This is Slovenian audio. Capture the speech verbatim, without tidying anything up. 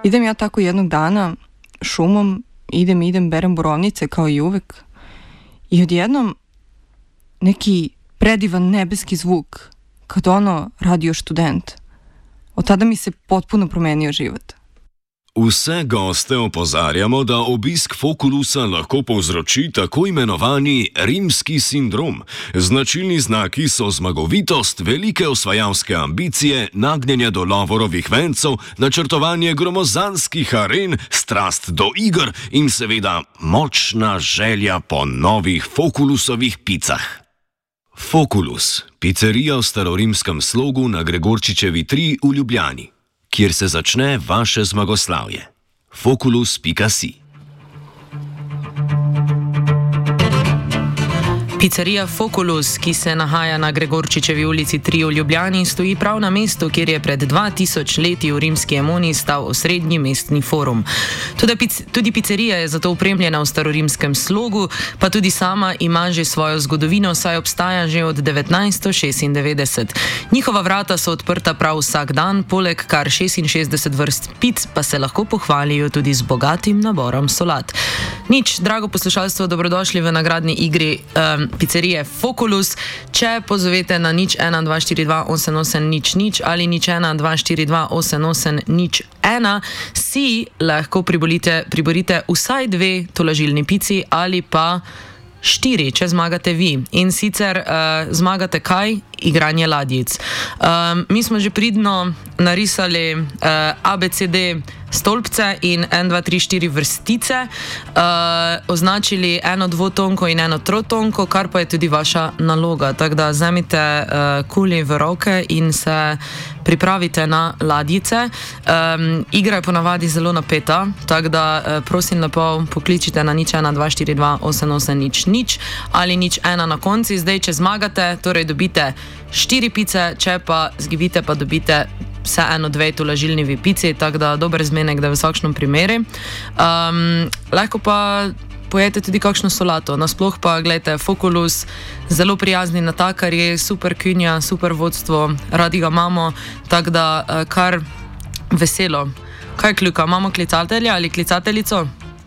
Idem ja tako jednog dana šumom, idem, idem, berem borovnice kao i uvek i odjednom neki predivan nebeski zvuk, kad ono radio študent. Od tada mi se potpuno promenio život. Vse goste opozarjamo, da obisk Fokulusa lahko povzroči tako imenovani rimski sindrom. Značilni znaki so zmagovitost, velike osvajalske ambicije, nagnjenje do lovorovih vencev, načrtovanje gromozanskih aren, strast do iger in seveda močna želja po novih Fokulusovih picah. Fokulus, pizzerija v starorimskem slogu na Gregorčičevi tri v Ljubljani, kjer se začne vaše zmagoslavje. fokulus pika si. Pizzerija Fokulus, ki se nahaja na Gregorčičevi ulici tri v Ljubljani, stoji prav na mestu, kjer je pred dva tisoč leti v rimski Emoni stal osrednji mestni forum. Tudi, tudi pizzerija je zato opremljena v starorimskem slogu, pa tudi sama ima že svojo zgodovino, saj obstaja že od devetnajststo šestindevetdeset. Njihova vrata so odprta prav vsak dan, poleg kar šestinšestdeset vrst pic pa se lahko pohvalijo tudi z bogatim naborom solat. Nič, drago poslušalstvo, dobrodošli v nagradni igri um, pizzerije Fokulus. Če pozovete na nič ena dva štiri dva osem osem nič nič ali nič ena dva štiri dva osem osem nič ena, si lahko priborite, priborite vsaj dve tolažilni pici ali pa štiri, če zmagate vi. In sicer uh, zmagate kaj? Igranje ladjic. Um, mi smo že pridno narisali uh, A B C D stolpce in en, dva, tri, štiri vrstice, uh, označili eno dvotonko in eno trotonko, kar pa je tudi vaša naloga. Tako da vzemite uh, kuli v roke in se pripravite na ladjice. Um, igra je ponavadi zelo napeta, tako da uh, prosim lepo pokličite na nič ena dva štiri dva osem osem nič nič ali nič ena na konci. Zdaj, če zmagate, torej dobite štiri pice, če pa zgibite, pa dobite vse eno, dve tolažilni pici, tako da dober zmenek, da v vsakšnem primeri. Um, lahko pa pojete tudi kakšno solato. Nasploh pa, gledajte, Fokulus, zelo prijazni natakarji, super kunja, super vodstvo, radi ga imamo, tako da kar veselo. Kaj kljuka, imamo klicatelja ali klicateljico?